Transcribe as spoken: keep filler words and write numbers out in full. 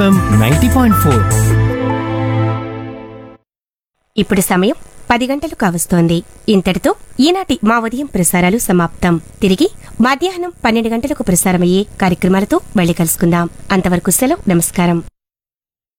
Ninety point four. ఇప్పుడు సమయం పది గంటలు కావస్తోంది. ఇంతటితో ఈనాటి మా ఉదయం ప్రసారాలు సమాప్తం. తిరిగి మధ్యాహ్నం పన్నెండు గంటలకు ప్రసారమయ్యే కార్యక్రమాలతో మళ్ళీ కలుసుకుందాం. అంతవరకు సెలవు. నమస్కారం.